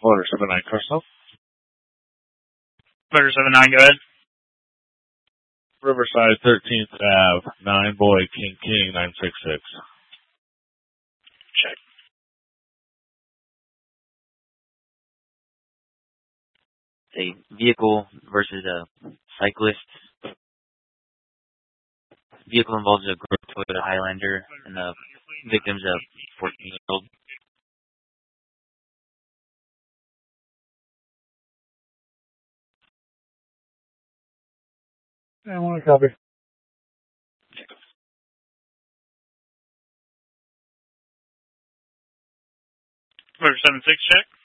Motor 79 Crystal. Motor 79, go ahead. Riverside 13th Ave, 9 Boy King King 966. Check. A vehicle versus a cyclist. Vehicle involves a gray Toyota Highlander, and the victim's a 14-year-old. I want to copy. Motor 76, check.